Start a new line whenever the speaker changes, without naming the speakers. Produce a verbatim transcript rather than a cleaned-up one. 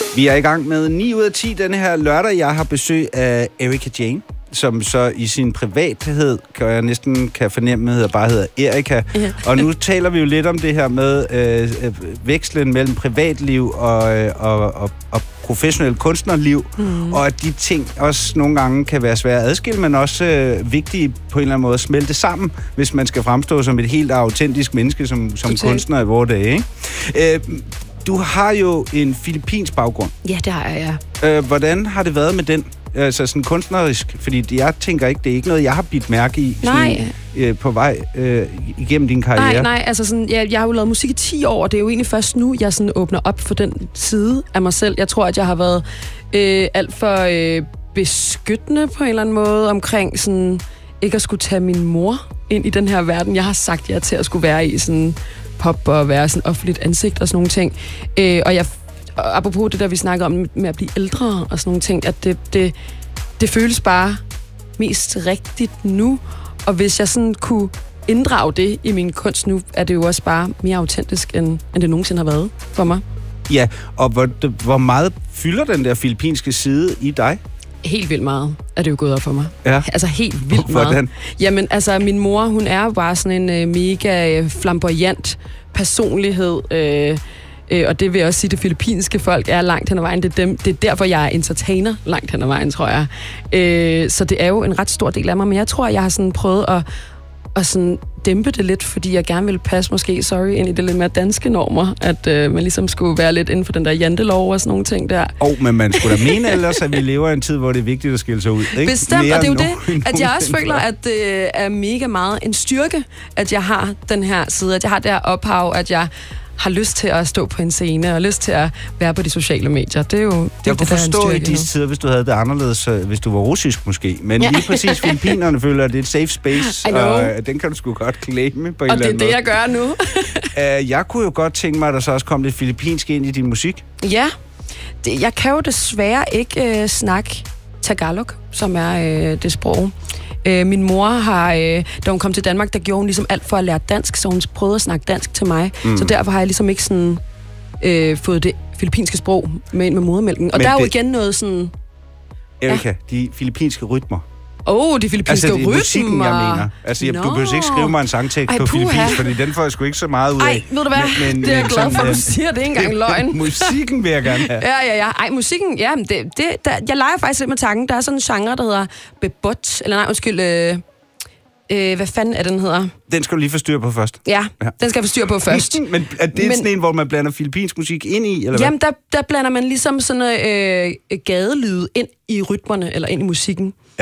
Vi er i gang med ni ud af ti denne her lørdag. Jeg har besøg af Erika Jane, som så i sin privathed, kan jeg næsten kan fornemme, hedder, bare hedder Erika. Ja. Og nu taler vi jo lidt om det her med øh, vekslen mellem privatliv og, øh, og, og, og professionelt kunstnerliv, mm. og at de ting også nogle gange kan være svære at adskille, men også øh, vigtige på en eller anden måde at smelte sammen, hvis man skal fremstå som et helt autentisk menneske som, som kunstner i vores dage, ikke? Øh, Du har jo en filippinsk baggrund.
Ja, det har jeg, ja.
Øh, hvordan har det været med den? Altså sådan kunstnerisk? Fordi jeg tænker ikke, det er ikke noget, jeg har bidt mærke i sådan, øh, på vej øh, igennem din karriere.
Nej, nej, altså sådan, jeg, jeg har jo lavet musik i ti år, og det er jo egentlig først nu, jeg sådan åbner op for den side af mig selv. Jeg tror, at jeg har været øh, alt for øh, beskyttende på en eller anden måde omkring sådan, ikke at skulle tage min mor ind i den her verden. Jeg har sagt ja til at skulle være i sådan pop og være sådan offentligt ansigt og sådan nogle ting. Øh, og jeg, apropos det der, vi snakkede om med at blive ældre og sådan nogle ting, at det, det, det føles bare mest rigtigt nu. Og hvis jeg sådan kunne inddrage det i min kunst nu, er det jo også bare mere autentisk, end, end det nogensinde har været for mig.
Ja, og hvor, hvor meget fylder den der filippinske side i dig?
Helt vildt meget er det jo gået op for mig.
Ja.
Altså helt vildt meget.
Hvordan?
Jamen, altså min mor, hun er jo bare sådan en uh, mega flamboyant personlighed, øh, øh, og det vil jeg også sige, at det filippinske folk er langt hen ad vejen. Det er, dem, det er derfor, jeg er entertainer langt hen ad vejen, tror jeg. Øh, så det er jo en ret stor del af mig, men jeg tror, jeg har sådan prøvet at og sådan dæmpe det lidt, fordi jeg gerne ville passe måske, sorry, ind i det lidt mere danske normer, at øh, man ligesom skulle være lidt inden for den der jantelov og sådan nogle ting der.
Åh, oh, men man skulle da mene ellers, at vi lever i en tid, hvor det er vigtigt at skille sig ud, ikke?
Bestemt, mere og det er jo det, at jeg også føler, at det er mega meget en styrke, at jeg har den her side, at jeg har det her ophav, at jeg har lyst til at stå på en scene, og lyst til at være på de sociale medier. Det er jo det,
jeg
det,
kunne forstå i disse tider, hvis du havde det anderledes, hvis du var russisk måske. Men ja. Lige præcis Filippinerne føler, at det er et safe space, og den kan du sgu godt claime på en
og
eller anden måde.
Og det er det, jeg gør nu.
uh, jeg kunne jo godt tænke mig, at der så også kom lidt filippinsk ind i din musik.
Ja, det, jeg kan jo desværre ikke øh, snakke Tagalog, som er øh, det sprog. Øh, min mor har, øh, da hun kom til Danmark, der gjorde hun ligesom alt for at lære dansk, så hun prøvede at snakke dansk til mig. Mm. Så derfor har jeg ligesom ikke sådan, øh, fået det filippinske sprog med ind med modermælken. Og men der er jo det... igen noget sådan...
Erika, ja. De filippinske rytmer.
Åh, oh, de filippinske
altså,
rytmer.
Altså, det er musikken, jeg mener. Altså, jeg, du behøver ikke skrive mig en sangtekst på filippinsk, fordi den får jeg sgu ikke så meget ud af.
Ej, ved du hvad? Men, men, det er jeg glad for, at du siger. Det er ikke engang løgn.
Musikken vil jeg gerne have.
Ja, ja, ja. Ej, musikken, ja, det, det, der, jeg leger faktisk lidt med tanken. Der er sådan en genre, der hedder bebot, eller nej, undskyld, øh, øh, hvad fanden er den hedder?
Den skal du lige få styr på først.
Ja, ja. Den skal jeg få styr på først.
Men er det men, sådan en, hvor man blander filippinsk musik ind i, eller hvad?
Jamen, der, der blander man ligesom sådan øh, gadelyde ind i rytmerne, eller ind i musikken.